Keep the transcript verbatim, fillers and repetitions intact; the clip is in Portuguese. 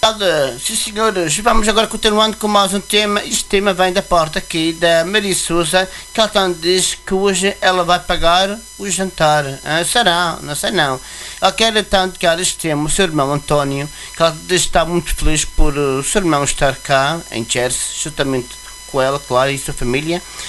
Olha, sim senhores, vamos agora continuando com mais um tema. Este tema vem da parte aqui da Maria Souza, que ela então diz que hoje ela vai pagar o jantar. Ah, será? Não sei não. Ela quer então dedicar este tema ao seu irmão António, que ela diz que está muito feliz por uh, o seu irmão estar cá, em Jersey, juntamente com ela, claro, e sua família.